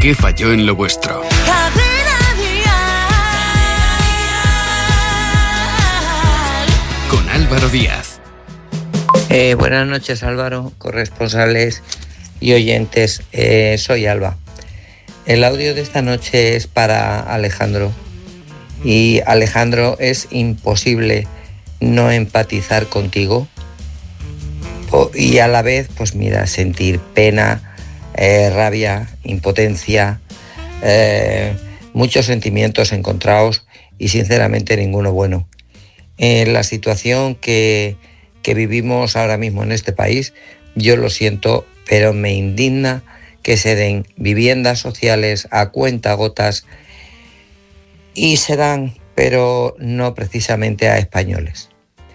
¿Qué falló en lo vuestro? Con Álvaro Díaz. Buenas noches, Álvaro, corresponsales y oyentes. Soy Alba. El audio de esta noche es para Alejandro. Y Alejandro, es imposible no empatizar contigo y a la vez, pues mira, sentir pena, rabia, impotencia, muchos sentimientos encontrados y sinceramente ninguno bueno. La situación que vivimos ahora mismo en este país, yo lo siento, pero me indigna que se den viviendas sociales a cuentagotas y se dan, pero no precisamente a españoles.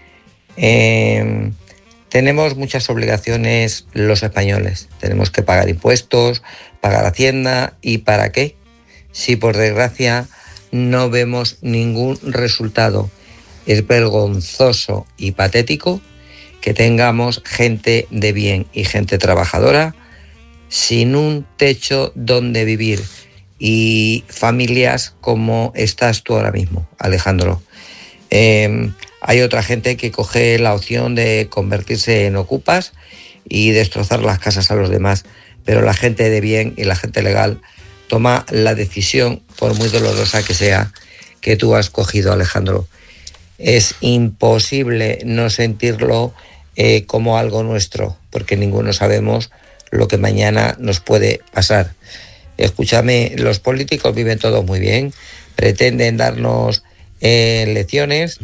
Tenemos muchas obligaciones los españoles. Tenemos que pagar impuestos, pagar Hacienda. ¿Y para qué? Si por desgracia no vemos ningún resultado. Es vergonzoso y patético que tengamos gente de bien y gente trabajadora sin un techo donde vivir y familias como estás tú ahora mismo, Alejandro. Hay otra gente que coge la opción de convertirse en ocupas y destrozar las casas a los demás, pero la gente de bien y la gente legal toma la decisión, por muy dolorosa que sea, que tú has cogido, Alejandro. Es imposible no sentirlo como algo nuestro, porque ninguno sabemos lo que mañana nos puede pasar. Escúchame, los políticos viven todos muy bien, pretenden darnos lecciones.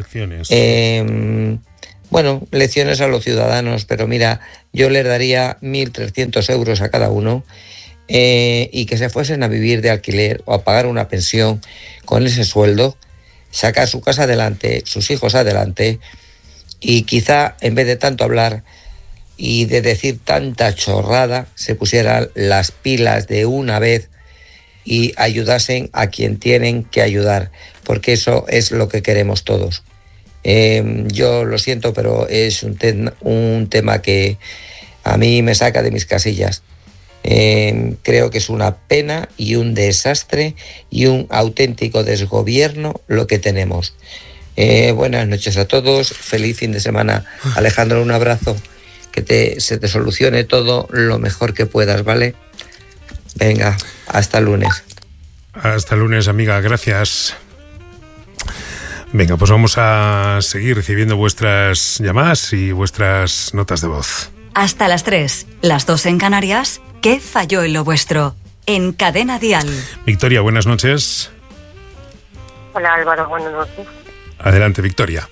Lecciones a los ciudadanos, pero mira, yo les daría 1.300 euros a cada uno y que se fuesen a vivir de alquiler o a pagar una pensión con ese sueldo, sacar su casa adelante, sus hijos adelante y quizá en vez de tanto hablar y de decir tanta chorrada, se pusieran las pilas de una vez y ayudasen a quien tienen que ayudar, porque eso es lo que queremos todos. Yo lo siento, pero es un tema que a mí me saca de mis casillas. Creo que es una pena y un desastre y un auténtico desgobierno lo que tenemos. Buenas noches a todos, feliz fin de semana. Alejandro, un abrazo, que se te solucione todo lo mejor que puedas, ¿vale? Venga, hasta lunes. Hasta lunes, amiga, gracias. Venga, pues vamos a seguir recibiendo vuestras llamadas y vuestras notas de voz. Hasta las 3, las 2 en Canarias. ¿Qué falló en lo vuestro? En Cadena Dial. Victoria, buenas noches. Hola Álvaro, buenas noches. Adelante, Victoria.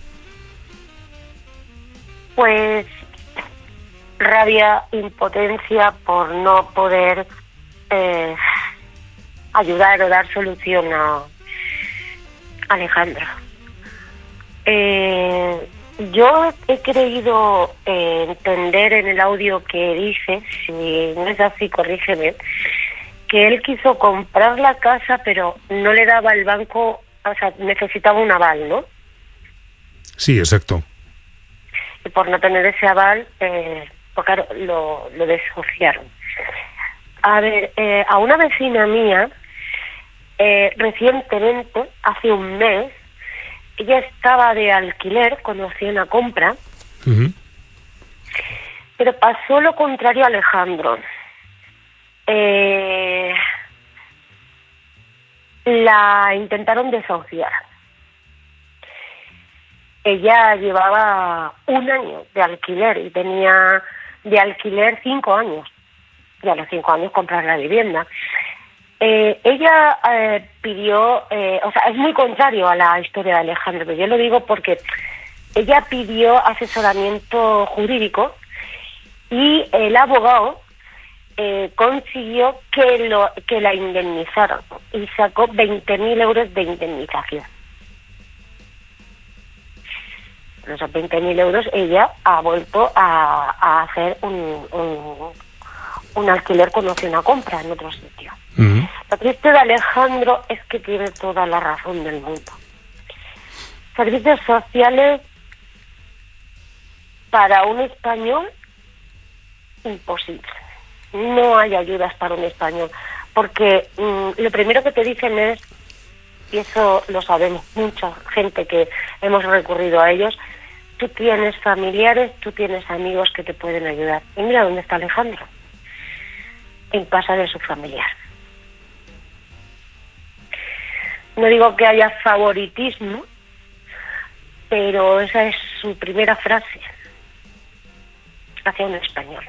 Pues rabia, impotencia por no poder ayudar o dar solución a Alejandro. Yo he creído entender en el audio que dice, si no es así, corrígeme, que él quiso comprar la casa, pero no le daba el banco, o sea, necesitaba un aval, ¿no? Sí, exacto. Y por no tener ese aval, pues claro, lo desahuciaron. A ver, a una vecina mía, recientemente, hace un mes, ella estaba de alquiler cuando hacía una compra, pero pasó lo contrario a Alejandro. La intentaron desahuciar. Ella llevaba 1 año de alquiler y tenía de alquiler 5 años. Y a los 5 años comprar la vivienda. Ella pidió, es muy contrario a la historia de Alejandro, pero yo lo digo porque ella pidió asesoramiento jurídico y el abogado consiguió que la indemnizaran y sacó 20.000 euros de indemnización. Con esos 20.000 euros ella ha vuelto a hacer un alquiler cuando hace una compra en otro sitio. Lo triste de Alejandro es que tiene toda la razón del mundo. Servicios sociales para un español, imposible. No hay ayudas para un español, Porque lo primero que te dicen es, y eso lo sabemos mucha gente que hemos recurrido a ellos, tú tienes familiares, tú tienes amigos que te pueden ayudar. Y mira dónde está Alejandro, en casa de su familiar. No digo que haya favoritismo, pero esa es su primera frase hacia un español.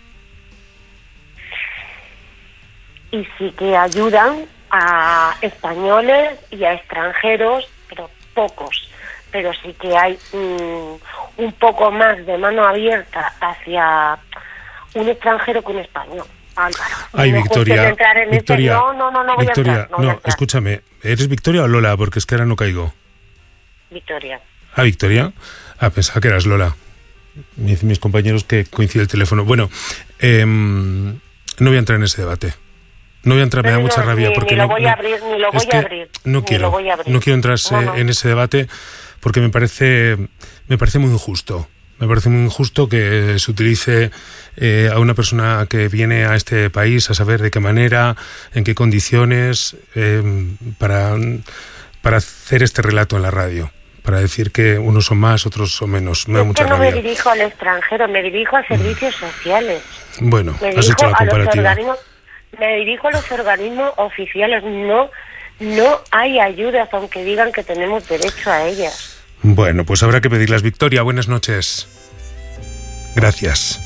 Y sí que ayudan a españoles y a extranjeros, pero pocos. Pero sí que hay un poco más de mano abierta hacia un extranjero que un español. Álvaro. Ay, Victoria, Victoria, no Victoria, voy a entrar. Escúchame, ¿eres Victoria o Lola? Porque es que ahora no caigo. Victoria. Ah, Victoria. Ah, pensaba que eras Lola. Me dicen mis compañeros que coincide el teléfono. Bueno, no voy a entrar en ese debate. No voy a entrar, me da mucha rabia porque ni lo voy a abrir. No quiero entrar en ese debate porque me parece muy injusto. Me parece muy injusto que se utilice a una persona que viene a este país a saber de qué manera, en qué condiciones, para hacer este relato en la radio, para decir que unos son más, otros son menos. Me da mucha rabia. No me dirijo al extranjero, me dirijo a servicios sociales. Bueno, has hecho la comparativa. Me dirijo a los organismos oficiales. No hay ayudas, aunque digan que tenemos derecho a ellas. Bueno, pues habrá que pedirlas. Victoria, buenas noches. Gracias.